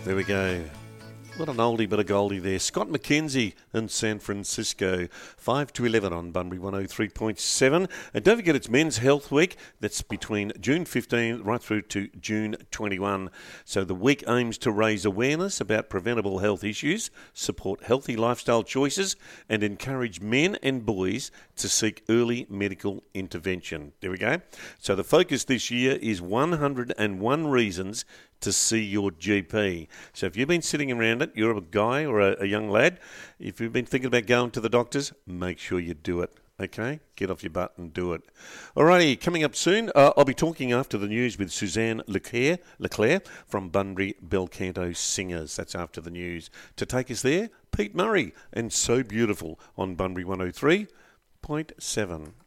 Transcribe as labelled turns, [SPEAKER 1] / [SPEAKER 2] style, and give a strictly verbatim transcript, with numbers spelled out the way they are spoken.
[SPEAKER 1] There we go. What an oldie but a goldie there. Scott McKenzie in San Francisco. five to eleven on Bunbury one oh three point seven. And don't forget it's Men's Health Week. That's between June fifteenth right through to June twenty-first. So the week aims to raise awareness about preventable health issues, support healthy lifestyle choices, and encourage men and boys to seek early medical intervention. There we go. So the focus this year is one hundred and one reasons to see your G P. So if you've been sitting around it, you're a guy or a, a young lad, if you've been thinking about going to the doctors, make sure you do it, okay? Get off your butt and do it. Alrighty, coming up soon, uh, I'll be talking after the news with Suzanne Leclerc, Leclerc from Bunbury Belcanto Singers. That's after the news. To take us there, Pete Murray and So Beautiful on Bunbury one oh three point seven.